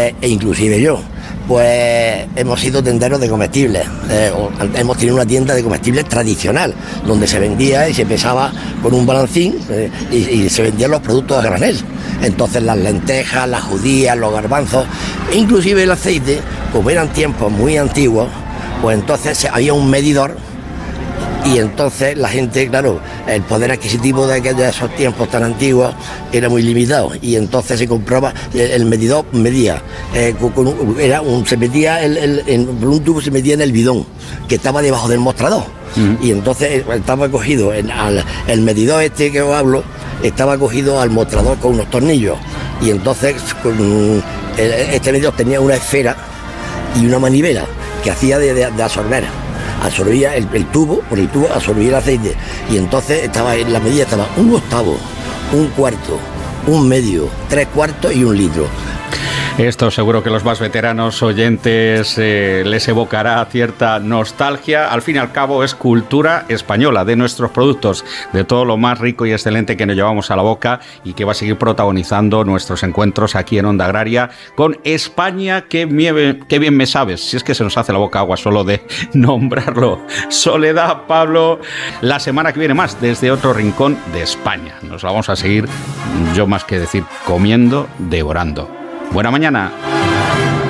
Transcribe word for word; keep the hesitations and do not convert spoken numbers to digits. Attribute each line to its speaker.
Speaker 1: pues, e inclusive yo, pues hemos sido tenderos de comestibles, eh, hemos tenido una tienda de comestibles tradicional, donde se vendía y se pesaba con un balancín eh, y, y se vendían los productos a granel. Entonces las lentejas, las judías, los garbanzos, e inclusive el aceite, como eran tiempos muy antiguos, pues entonces había un medidor. Y entonces la gente, claro, el poder adquisitivo de, aquellos, de esos tiempos tan antiguos era muy limitado. Y entonces se compraba, el, el medidor medía, eh, con, con un, era un, se metía, el, el, en, por un tubo se metía en el bidón, que estaba debajo del mostrador. Uh-huh. Y entonces estaba cogido, en, al, el medidor este que os hablo, estaba cogido al mostrador con unos tornillos. Y entonces con, el, este medidor tenía una esfera y una manivela que hacía de, de, de absorber. Absorbía el, el tubo, por el tubo absorbía el aceite, y entonces estaba en la medida estaba un octavo, un cuarto, un medio, tres cuartos y un litro.
Speaker 2: Esto seguro que los más veteranos oyentes eh, les evocará cierta nostalgia. Al fin y al cabo es cultura española, de nuestros productos, de todo lo más rico y excelente que nos llevamos a la boca y que va a seguir protagonizando nuestros encuentros aquí en Onda Agraria con España. Qué bien, qué bien me sabes, si es que se nos hace la boca agua solo de nombrarlo. Soledad, Pablo, la semana que viene más desde otro rincón de España. Nos la vamos a seguir, yo más que decir comiendo, devorando. Buena mañana.